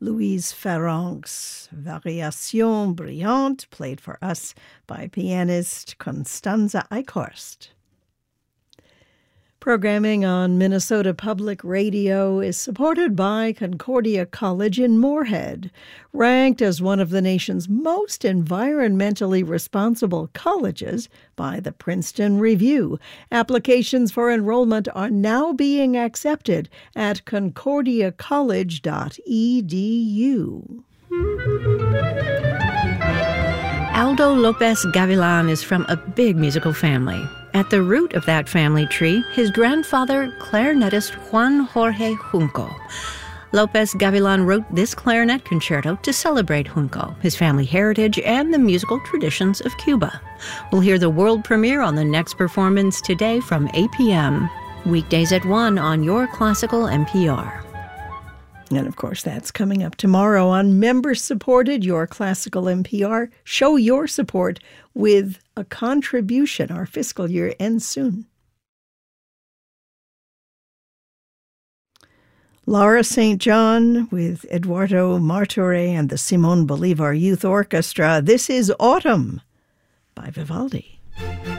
Louise Farrenc's Variation Brillante, played for us by pianist Constanza Eichhorst. Programming on Minnesota Public Radio is supported by Concordia College in Moorhead, ranked as one of the nation's most environmentally responsible colleges by the Princeton Review. Applications for enrollment are now being accepted at concordiacollege.edu. Aldo Lopez Gavilan is from a big musical family. At the root of that family tree, his grandfather, clarinetist Juan Jorge Junco. Lopez Gavilan wrote this clarinet concerto to celebrate Junco, his family heritage, and the musical traditions of Cuba. We'll hear the world premiere on the next performance today from 8 p.m. Weekdays at 1 on Your Classical NPR. And, of course, that's coming up tomorrow on member-supported Your Classical NPR. Show your support with a contribution. Our fiscal year ends soon. Laura St. John with Eduardo Martorell and the Simon Bolivar Youth Orchestra. This is Autumn by Vivaldi.